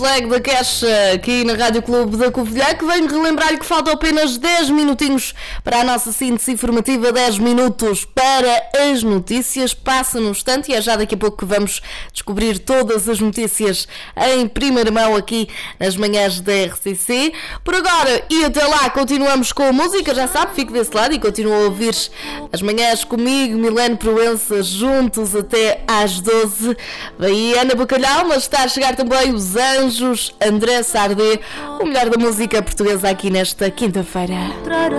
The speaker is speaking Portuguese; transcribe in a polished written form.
Flag da Queixa aqui na Rádio Clube da Covilhã, que venho relembrar-lhe que faltam apenas 10 minutinhos para a nossa síntese informativa, 10 minutos para as notícias. Passa num instante e é já daqui a pouco que vamos descobrir todas as notícias em primeira mão aqui nas manhãs da RCC. Por agora e até lá continuamos com a música, já sabe, fique desse lado e continua a ouvir as manhãs comigo, Milene Proença, juntos até às 12. Aí Ana Bacalhau, mas está a chegar também os Anjos, André Sardé, o melhor da música portuguesa aqui nesta quinta-feira.